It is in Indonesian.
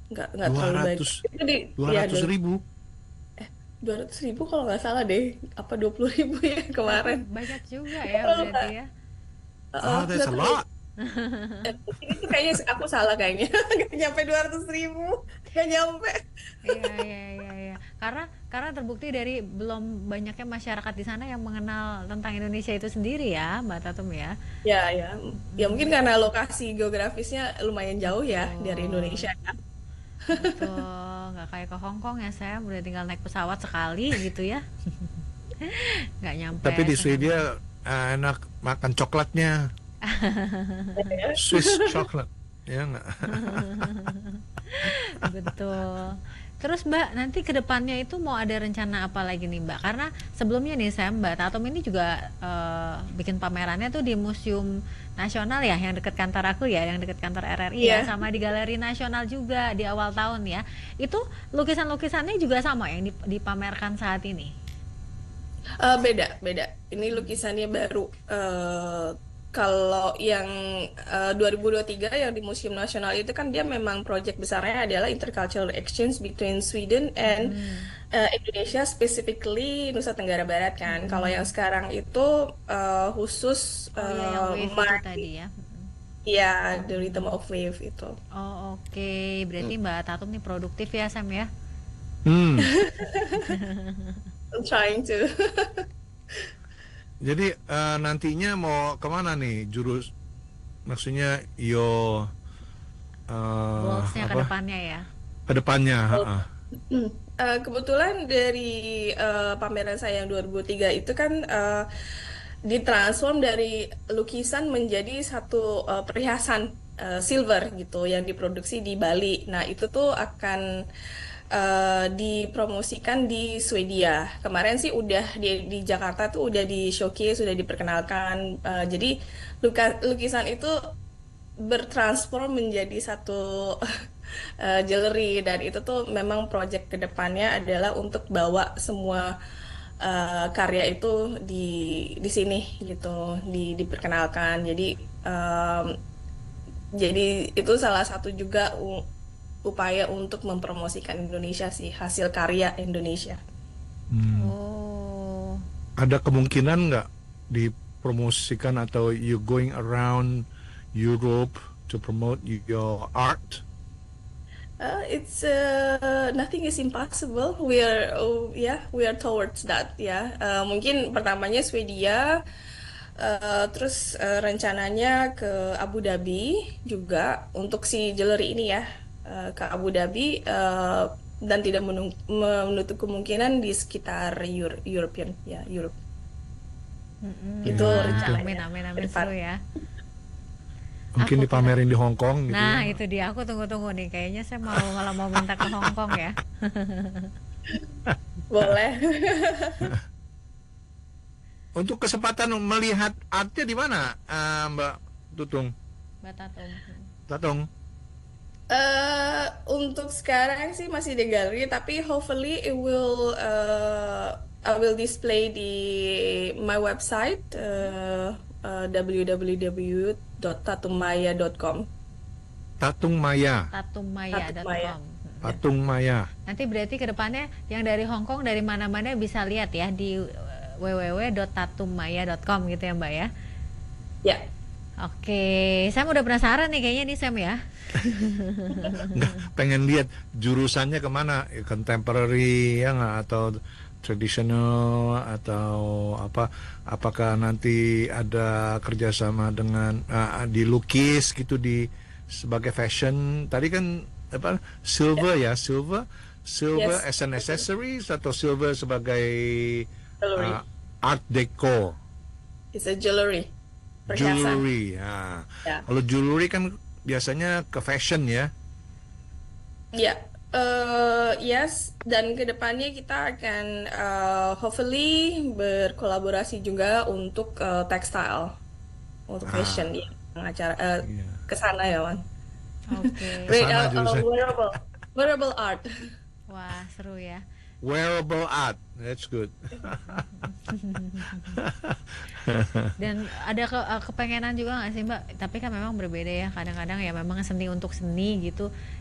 nggak dua terlalu banyak. ratus Itu di dua ya ratus ribu. 200.000 kalau nggak salah deh, apa 20.000 ya Tapi kemarin. banyak juga Nggak ya terlalu berarti ya. Oh, that's nggak a terlalu. lot. Ini tuh kayaknya aku salah kayaknya. Nggak nyampe 200.000, nggak nyampe. Iya, iya, iya, iya. Karena terbukti dari belum banyaknya masyarakat di sana yang mengenal tentang Indonesia itu sendiri ya, Mbak Tatum ya. Ya, ya, ya mungkin Hmm, karena lokasi geografisnya lumayan jauh ya dari betul. Indonesia ya. Betul, nggak kayak ke Hong Kong ya, saya udah tinggal naik pesawat sekali gitu ya. Nggak nyampe Tapi di sehari. Swedia enak makan coklatnya, Swiss chocolate. Ya nggak? Betul. Terus Mbak, nanti ke depannya itu mau ada rencana apa lagi nih Mbak? Karena sebelumnya nih saya Mbak Tatum ini juga bikin pamerannya tuh di Museum Nasional ya, yang dekat kantor aku ya, yang dekat kantor RRI ya, Iya, sama di Galeri Nasional juga di awal tahun ya. Itu lukisan-lukisannya juga sama yang dipamerkan saat ini. beda, beda. Ini lukisannya baru. Kalau yang 2023 yang di Museum Nasional itu kan dia memang proyek besarnya adalah intercultural exchange between Sweden and Mm-mm. Indonesia, specifically Nusa Tenggara Barat kan. Kalau yang Mm-mm. sekarang itu khusus Oh ya, yang wave itu Mari, tadi ya. ya The Rhythm Mm-mm. of Wave itu. Oh oke, berarti Mbak Tatum nih produktif ya Sam ya. Hmm. I'm trying to. Jadi nantinya mau kemana nih jurus? Maksudnya yo Goalsnya ke apa? depannya ya. Kedepannya, ha-ha. Kebetulan dari pameran saya yang 2003 itu kan ditransform dari lukisan menjadi satu perhiasan silver gitu yang diproduksi di Bali. Nah, itu tuh akan dipromosikan di Swedia. Kemarin sih udah di Jakarta tuh udah di showcase, sudah diperkenalkan. Jadi lukisan itu bertransform menjadi satu jewelry, dan itu tuh memang project kedepannya adalah untuk bawa semua karya itu di sini gitu, diperkenalkan. Em, jadi itu salah satu juga upaya untuk mempromosikan Indonesia sih, hasil karya Indonesia. Hmm. Oh, Ada kemungkinan nggak dipromosikan atau you going around Europe to promote your art? It's nothing is impossible. We are towards that ya. Mungkin pertamanya Swedia, terus rencananya ke Abu Dhabi juga untuk si jewelry ini ya, ke Abu Dhabi, dan tidak menutup kemungkinan di sekitar European ya, Europe. Itu Ya, wah, mungkin amin rencananya amin ke amin depan. seru ya. mungkin Aku kira, dipamerin di Hong Kong gitu ya. nah itu dia aku tunggu-tunggu nih. Kayaknya saya malah mau minta ke Hong Kong ya. Boleh. Untuk kesempatan melihat artnya di mana, Mbak Tutung? Mbak Tatum. Eh, Tatong? untuk sekarang sih masih di galeri, tapi hopefully I will display di my website, www.tatumaya.com. Tatung Maya. Tatumaya. Tatummaya.com. Patung Maya. Nanti berarti ke depannya yang dari Hong Kong dari mana-mana bisa lihat ya di www.tatummaya.com gitu ya Mbak ya. Ya, Oke, Sam udah penasaran nih kayaknya nih Sam ya. Nggak, pengen lihat jurusannya kemana, contemporary ya nggak, atau traditional, atau apa, apakah nanti ada kerjasama dengan dilukis gitu di sebagai fashion tadi kan, apa, ya, silver ya, silver yes, as an accessories, atau silver sebagai uh, jewelry. art decor, It's a jewelry, perhiasan. jewelry ya. Ya. Kalau jewelry kan biasanya ke fashion ya. Ya, yes, dan kedepannya kita akan hopefully berkolaborasi juga untuk textile, untuk fashion Ah, ya, acara iya. ke sana ya, Wan. Oke. Ke Wait, sana jurusan. wearable art. Wah, seru ya. Wearable art, that's good. Dan ada kepengenan juga nggak sih Mbak? Tapi kan memang berbeda ya. Kadang-kadang ya memang seni untuk seni gitu.